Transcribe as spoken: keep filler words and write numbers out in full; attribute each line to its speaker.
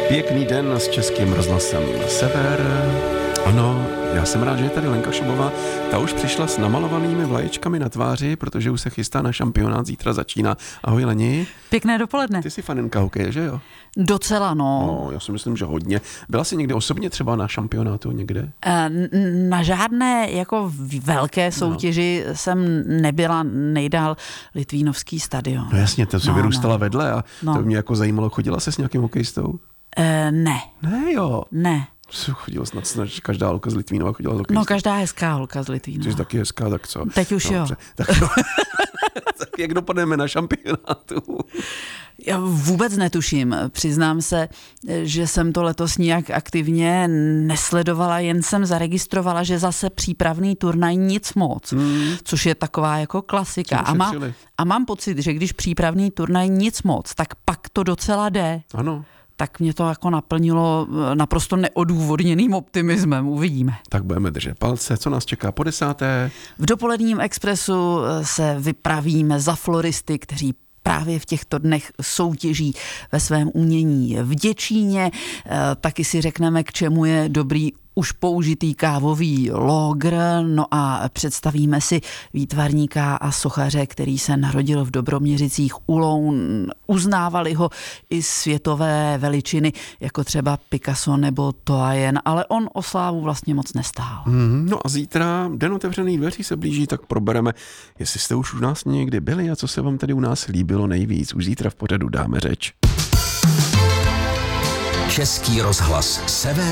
Speaker 1: Pěkný den s Českým rozhlasem Sever. Ano, já jsem rád, že je tady Lenka Šubová. Ta už přišla s namalovanými vlaječkami na tváři, protože už se chystá na šampionát, zítra začíná. Ahoj Leni.
Speaker 2: Pěkné dopoledne.
Speaker 1: Ty jsi faninka hokeje, že jo?
Speaker 2: Docela, no.
Speaker 1: No, já si myslím, že hodně. Byla jsi někdy osobně třeba na šampionátu někde?
Speaker 2: Na žádné jako velké soutěži no. jsem nebyla, nejdál Litvínovský stadion.
Speaker 1: No jasně, to jsi
Speaker 2: no,
Speaker 1: vyrůstala
Speaker 2: no.
Speaker 1: vedle a
Speaker 2: no.
Speaker 1: to mě jako zajímalo. Chodila jsi s nějakým hokejistou?
Speaker 2: E, ne.
Speaker 1: Ne, jo.
Speaker 2: Ne.
Speaker 1: Chodila snad, snad každá holka z Litvínova chodila s hokejistou.
Speaker 2: No každá hezká holka z Litvínova.
Speaker 1: Ty jsi taky hezká, tak co?
Speaker 2: Teď už
Speaker 1: no,
Speaker 2: jo.
Speaker 1: Tak jo. Tak jak dopadneme na šampionátu?
Speaker 2: Já vůbec netuším. Přiznám se, že jsem to letos nijak aktivně nesledovala, jen jsem zaregistrovala, že zase přípravný turnaj nic moc, hmm. což je taková jako klasika. A, má, a mám pocit, že když přípravný turnaj nic moc, tak pak to docela jde.
Speaker 1: Ano.
Speaker 2: Tak mě to jako naplnilo naprosto neodůvodněným optimismem. Uvidíme.
Speaker 1: Tak budeme držet palce. Co nás čeká po desáté?
Speaker 2: V dopoledním expresu se vypravíme za floristy, kteří právě v těchto dnech soutěží ve svém umění v Děčíně. Taky si řekneme, k čemu je dobrý už použitý kávový logr, no a představíme si výtvarníka a sochaře, který se narodil v Dobroměřicích u Loun. Uznávali ho i světové veličiny, jako třeba Picasso nebo Toajen, ale on o slávu vlastně moc nestál.
Speaker 1: Mm, no a zítra den otevřených dveří se blíží, tak probereme, jestli jste už u nás někdy byli a co se vám tady u nás líbilo nejvíc. Už zítra v pořadu dáme řeč.
Speaker 3: Český rozhlas Sever.